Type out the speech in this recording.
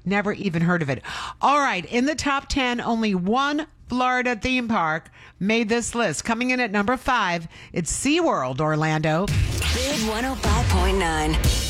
Never even heard of it. All right. In the top 10, only one Florida theme park made this list. Coming in at number 5, it's SeaWorld Orlando. Big 105.9.